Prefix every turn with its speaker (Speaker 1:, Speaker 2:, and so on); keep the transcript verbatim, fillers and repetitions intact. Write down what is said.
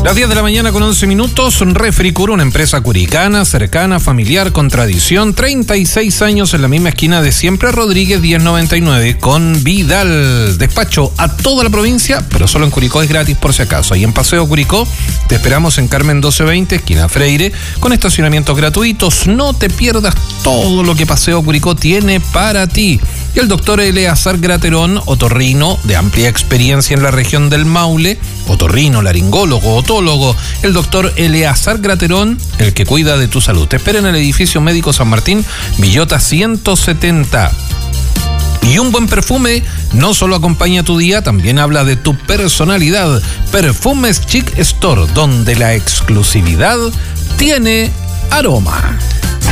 Speaker 1: Las diez de la mañana con once minutos, Refricur, una empresa curicana, cercana, familiar, con tradición, treinta y seis años en la misma esquina de siempre, Rodríguez diez noventa y nueve, con Vidal. Despacho a toda la provincia, pero solo en Curicó es gratis por si acaso. Y en Paseo Curicó, te esperamos en Carmen doce veinte, esquina Freire, con estacionamientos gratuitos. No te pierdas todo lo que Paseo Curicó tiene para ti. Y el doctor Eleazar Graterón, otorrino de amplia experiencia en la región del Maule, otorrino, laringólogo, otólogo, el doctor Eleazar Graterón, el que cuida de tu salud. Te espera en el edificio médico San Martín, Villota ciento setenta. Y un buen perfume no solo acompaña tu día, también habla de tu personalidad. Perfumes Chic Store, donde la exclusividad tiene aroma.